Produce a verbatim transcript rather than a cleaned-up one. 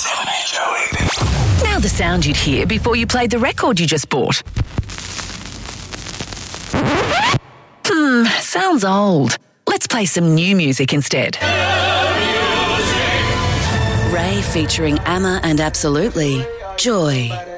seven H O E. Now the sound you'd hear before you played the record you just bought. Hmm, sounds old. Let's play some new music instead. Ray featuring Amma and Absolutely, Joy.